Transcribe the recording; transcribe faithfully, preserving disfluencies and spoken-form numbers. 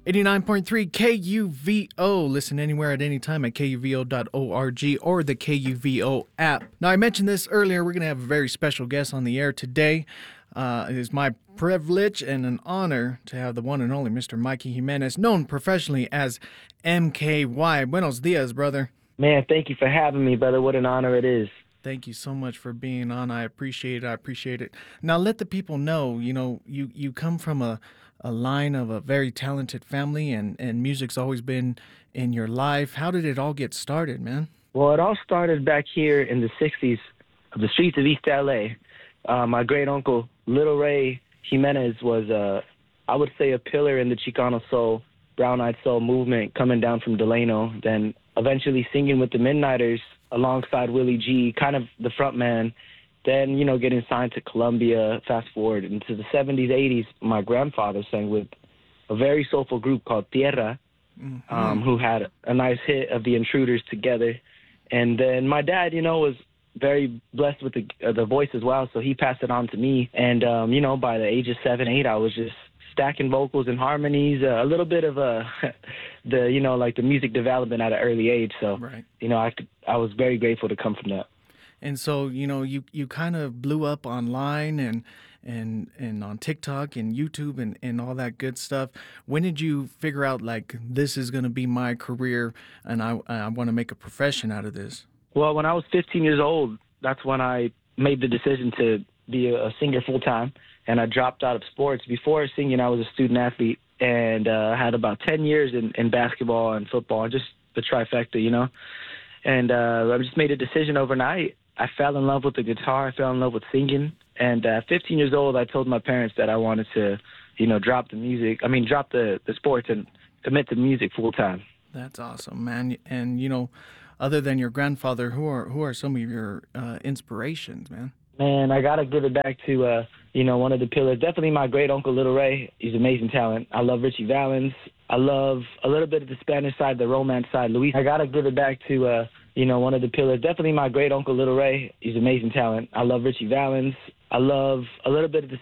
eighty-nine point three K U V O. Listen anywhere at any time at K U V O dot org or the K U V O app. Now, I mentioned this earlier. We're going to have a very special guest on the air today. Uh, it is my privilege and an honor to have the one and only Mister Mikey Jimenez, known professionally as M K Y. Buenos dias, brother. Man, thank you for having me, brother. What an honor it is. Thank you so much for being on. I appreciate it. I appreciate it. Now, let the people know, you know, you, you come from a, a line of a very talented family, and, and music's always been in your life. How did it all get started, man? Well, it all started back here in the sixties of the streets of East L A. Uh, my great-uncle, Little Ray Jimenez, was, uh, I would say, a pillar in the Chicano soul, brown-eyed soul movement coming down from Delano, then eventually singing with the Midnighters alongside Willie G, kind of the front man, then, you know, getting signed to Columbia. Fast forward into the seventies, eighties, my grandfather sang with a very soulful group called Tierra, mm-hmm. um, who had a nice hit of The Intruders together. And then my dad, you know, was very blessed with the uh, the voice as well, so he passed it on to me. And, um, you know, by the age of seven, eight, I was just stacking vocals and harmonies, uh, a little bit of a, the, you know, like the music development at an early age. So, right. you know, I, could, I was very grateful to come from that. And so, you know, you, you kind of blew up online and and and on TikTok and YouTube and, and all that good stuff. When did you figure out, like, this is going to be my career and I, I want to make a profession out of this? Well, when I was fifteen years old, that's when I made the decision to be a, a singer full-time, and I dropped out of sports. Before singing, I was a student athlete and uh, had about ten years in, in basketball and football, and just the trifecta, you know. And uh, I just made a decision overnight. I fell in love with the guitar. I fell in love with singing. And at uh, fifteen years old, I told my parents that I wanted to, you know, drop the music. I mean, drop the, the sports and commit to music full-time. That's awesome, man. And, you know, other than your grandfather, who are who are some of your uh, inspirations, man? Man, I got to give it back to, uh, you know, one of the pillars. Definitely my great-uncle, Little Ray. He's amazing talent. I love Richie Valens. I love a little bit of the Spanish side, the romance side, Luis. I got to give it back to, uh, you know, one of the pillars. Definitely my great-uncle, Little Ray. He's amazing talent. I love Richie Valens. I love a little bit of the